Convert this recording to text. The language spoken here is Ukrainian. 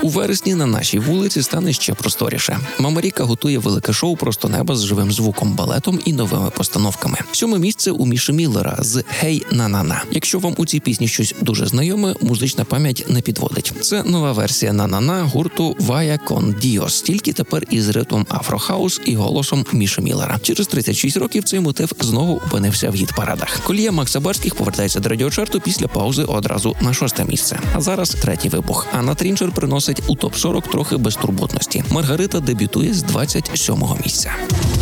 У вересні на нашій вулиці стане ще просторіше. Мама Ріка готує велике шоу «Просто неба» з живим звуком, балетом і новими постановками. 7 місце у Міші Міллера з «Хей на-на-на». Якщо вам у цій пісні щось дуже знайоме, музична пам'ять не підводить. Це нова версія «На-на-на» гурту «Vaya con Dios», тільки тепер із ритмом афрохаус і голосом Міші Міллера. Через 36 років цей мотив знову опинився в гіт-парадах. Колія Макса Барських повертається до радіочарту після паузи одразу на 6 місце. А зараз третій вибух. Анна Трінчер приносить у топ-40 трохи безтурботності. Маргарита дебютує з 27-го місця.